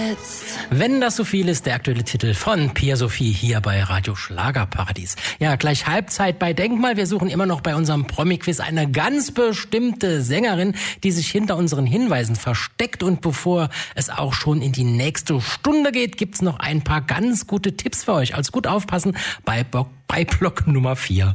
jetzt. Wenn das so viel ist, der aktuelle Titel von Pia Sophie hier bei Radio Schlagerparadies. Ja, gleich Halbzeit bei Denkmal. Wir suchen immer noch bei unserem Promi-Quiz eine ganz bestimmte Sängerin, die sich hinter unseren Hinweisen versteckt. Und bevor es auch schon in die nächste Stunde geht, gibt's noch ein paar ganz gute Tipps für euch. Also gut aufpassen bei Block Nummer 4.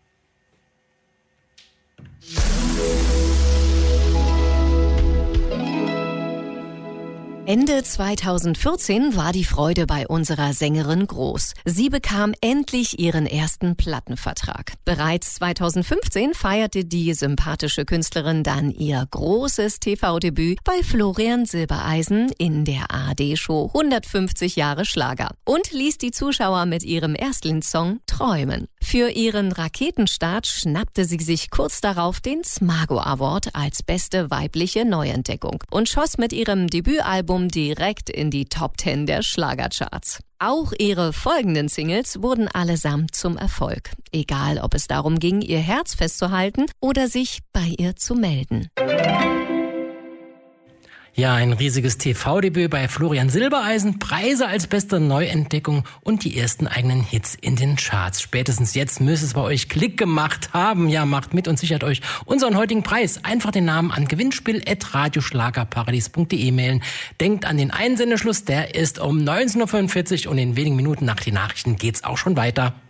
Ende 2014 war die Freude bei unserer Sängerin groß. Sie bekam endlich ihren ersten Plattenvertrag. Bereits 2015 feierte die sympathische Künstlerin dann ihr großes TV-Debüt bei Florian Silbereisen in der ARD-Show 150 Jahre Schlager und ließ die Zuschauer mit ihrem Erstlingssong träumen. Für ihren Raketenstart schnappte sie sich kurz darauf den Smago Award als beste weibliche Neuentdeckung und schoss mit ihrem Debütalbum direkt in die Top 10 der Schlagercharts. Auch ihre folgenden Singles wurden allesamt zum Erfolg. Egal, ob es darum ging, ihr Herz festzuhalten oder sich bei ihr zu melden. Ja, ein riesiges TV-Debüt bei Florian Silbereisen, Preise als beste Neuentdeckung und die ersten eigenen Hits in den Charts. Spätestens jetzt müsste es bei euch Klick gemacht haben. Ja, macht mit und sichert euch unseren heutigen Preis. Einfach den Namen an gewinnspiel@radioschlagerparadies.de mailen. Denkt an den Einsendeschluss, der ist um 19:45 Uhr und in wenigen Minuten nach den Nachrichten geht's auch schon weiter.